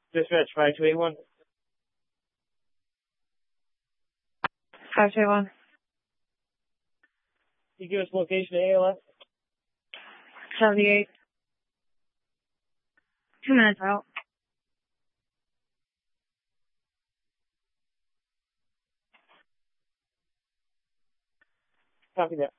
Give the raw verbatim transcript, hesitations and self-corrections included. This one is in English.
Dispatch five two eight one. five two eight one. Can you give us location A L S? seventy-eight. Two minutes out. Copy that.